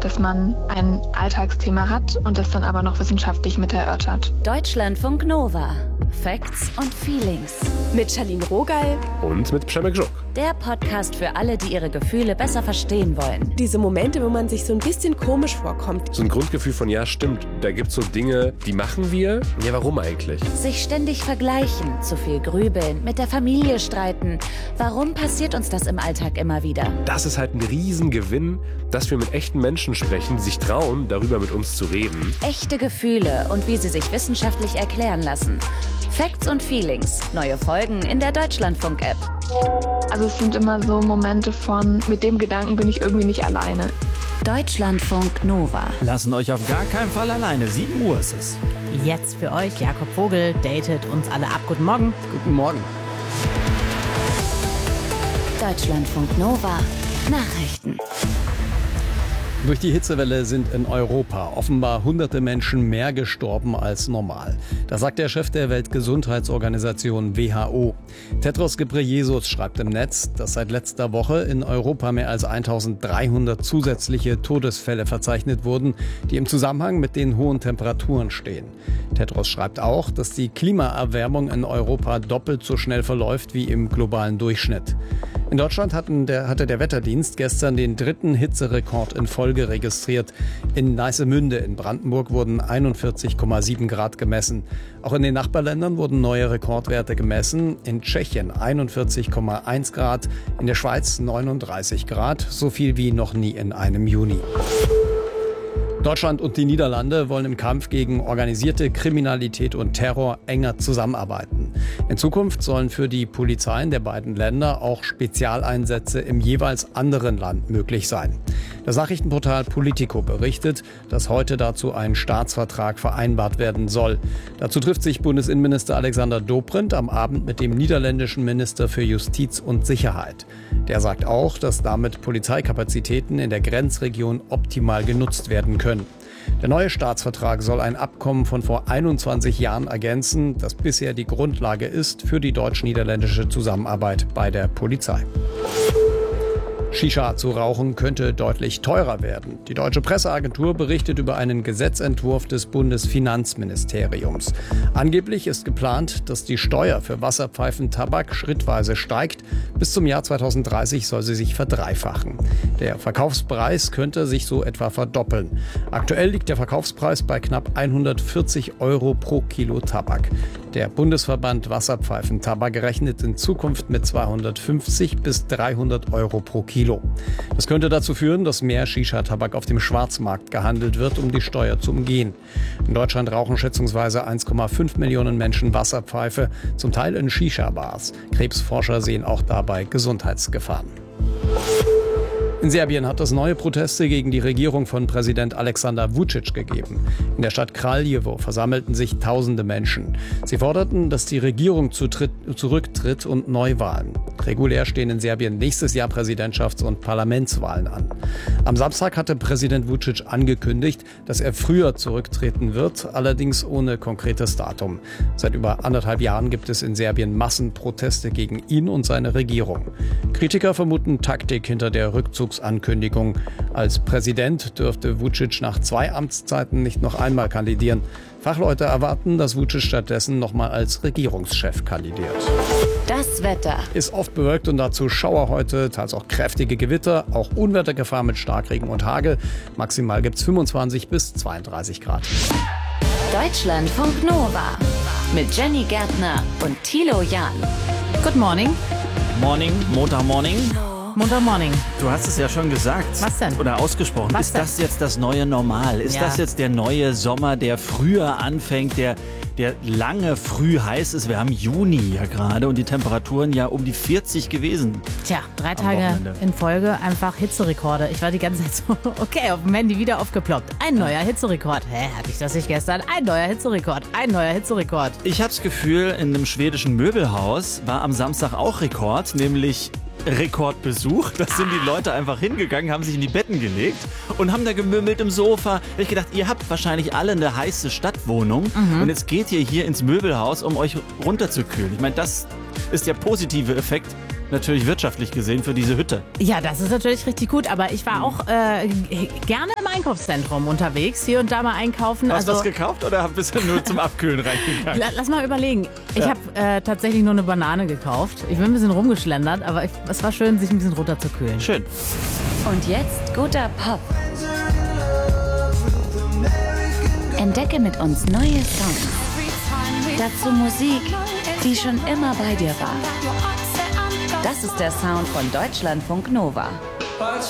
dass man ein Alltagsthema hat und das dann aber noch wissenschaftlich mit erörtert. Deutschlandfunk Nova. Facts und Feelings. Mit Charlene Rogal und mit Przemek Żuk. Der Podcast für alle, die ihre Gefühle besser verstehen wollen. Diese Momente, wo man sich so ein bisschen komisch vorkommt. So ein Grundgefühl von, ja stimmt, da gibt es so Dinge, die machen wir. Ja, warum eigentlich? Sich ständig vergleichen, zu viel grübeln, mit der Familie streiten. Warum passiert uns das im Alltag immer wieder? Das ist halt ein Riesengewinn, dass wir mit echten Menschen sprechen, die sich trauen, darüber mit uns zu reden. Echte Gefühle und wie sie sich wissenschaftlich erklären lassen. Facts und Feelings. Neue Folgen in der Deutschlandfunk-App. Also es sind immer so Momente von, mit dem Gedanken bin ich irgendwie nicht alleine. Deutschlandfunk Nova. Lassen euch auf gar keinen Fall alleine. 7 Uhr ist es. Jetzt für euch Jakob Vogel, datet uns alle ab. Guten Morgen. Guten Morgen. Deutschlandfunk Nova. Nachrichten. Durch die Hitzewelle sind in Europa offenbar hunderte Menschen mehr gestorben als normal. Das sagt der Chef der Weltgesundheitsorganisation WHO. Tedros Ghebreyesus schreibt im Netz, dass seit letzter Woche in Europa mehr als 1300 zusätzliche Todesfälle verzeichnet wurden, die im Zusammenhang mit den hohen Temperaturen stehen. Tedros schreibt auch, dass die Klimaerwärmung in Europa doppelt so schnell verläuft wie im globalen Durchschnitt. In Deutschland hatte der Wetterdienst gestern den 3. Hitzerekord in Folge registriert. In Neissemünde in Brandenburg wurden 41,7 Grad gemessen. Auch in den Nachbarländern wurden neue Rekordwerte gemessen. In Tschechien 41,1 Grad, in der Schweiz 39 Grad, so viel wie noch nie in einem Juni. Deutschland und die Niederlande wollen im Kampf gegen organisierte Kriminalität und Terror enger zusammenarbeiten. In Zukunft sollen für die Polizeien der beiden Länder auch Spezialeinsätze im jeweils anderen Land möglich sein. Das Nachrichtenportal Politico berichtet, dass heute dazu ein Staatsvertrag vereinbart werden soll. Dazu trifft sich Bundesinnenminister Alexander Dobrindt am Abend mit dem niederländischen Minister für Justiz und Sicherheit. Der sagt auch, dass damit Polizeikapazitäten in der Grenzregion optimal genutzt werden können. Der neue Staatsvertrag soll ein Abkommen von vor 21 Jahren ergänzen, das bisher die Grundlage ist für die deutsch-niederländische Zusammenarbeit bei der Polizei. Shisha zu rauchen könnte deutlich teurer werden. Die Deutsche Presseagentur berichtet über einen Gesetzentwurf des Bundesfinanzministeriums. Angeblich ist geplant, dass die Steuer für Wasserpfeifentabak schrittweise steigt. Bis zum Jahr 2030 soll sie sich verdreifachen. Der Verkaufspreis könnte sich so etwa verdoppeln. Aktuell liegt der Verkaufspreis bei knapp 140 € pro Kilo Tabak. Der Bundesverband Wasserpfeifentabak rechnet in Zukunft mit 250 bis 300 € pro Kilo. Das könnte dazu führen, dass mehr Shisha-Tabak auf dem Schwarzmarkt gehandelt wird, um die Steuer zu umgehen. In Deutschland rauchen schätzungsweise 1,5 Millionen Menschen Wasserpfeife, zum Teil in Shisha-Bars. Krebsforscher sehen auch dabei Gesundheitsgefahren. In Serbien hat es neue Proteste gegen die Regierung von Präsident Alexander Vučić gegeben. In der Stadt Kraljevo versammelten sich tausende Menschen. Sie forderten, dass die Regierung zurücktritt und Neuwahlen. Regulär stehen in Serbien nächstes Jahr Präsidentschafts- und Parlamentswahlen an. Am Samstag hatte Präsident Vučić angekündigt, dass er früher zurücktreten wird, allerdings ohne konkretes Datum. Seit über 1,5 Jahren gibt es in Serbien Massenproteste gegen ihn und seine Regierung. Kritiker vermuten Taktik hinter der Rückzugsankündigung. Als Präsident dürfte Vučić nach 2 Amtszeiten nicht noch einmal kandidieren. Fachleute erwarten, dass Vučić stattdessen nochmal als Regierungschef kandidiert. Das Wetter. Ist oft bewölkt und dazu Schauer heute, teils auch kräftige Gewitter, auch Unwettergefahr mit Starkregen und Hagel. Maximal gibt's 25 bis 32 Grad. Deutschlandfunk Nova. Mit Jenny Gärtner und Thilo Jahn. Good morning. Morning, Montagmorning. Montagmorning. Du hast es ja schon gesagt. Was denn? Oder ausgesprochen. Was ist denn? Das jetzt das neue Normal? Ist das jetzt der neue Sommer, der früher anfängt, der lange früh heiß ist? Wir haben Juni ja gerade und die Temperaturen ja um die 40 gewesen. Tja, 3 Tage in Folge einfach Hitzerekorde. Ich war die ganze Zeit so, okay, auf dem Handy wieder aufgeploppt. Ein neuer Hitzerekord. Hatte ich das nicht gestern? Ein neuer Hitzerekord. Ein neuer Hitzerekord. Ich habe das Gefühl, in einem schwedischen Möbelhaus war am Samstag auch Rekord, nämlich Rekordbesuch. Da sind die Leute einfach hingegangen, haben sich in die Betten gelegt und haben da gemümmelt im Sofa. Da hab ich gedacht, ihr habt wahrscheinlich alle eine heiße Stadtwohnung und jetzt geht ihr hier ins Möbelhaus, um euch runterzukühlen. Ich meine, das ist der positive Effekt, natürlich wirtschaftlich gesehen, für diese Hütte. Ja, das ist natürlich richtig gut, aber ich war auch gerne im Einkaufszentrum unterwegs, hier und da mal einkaufen. Hast du was gekauft oder bist du nur zum Abkühlen reingegangen? Lass mal überlegen. Ich habe tatsächlich nur eine Banane gekauft. Ich bin ein bisschen rumgeschlendert, aber es war schön, sich ein bisschen runterzukühlen. Schön. Und jetzt guter Pop. Entdecke mit uns neue Songs. Dazu Musik, die schon immer bei dir war. Das ist der Sound von Deutschlandfunk Nova.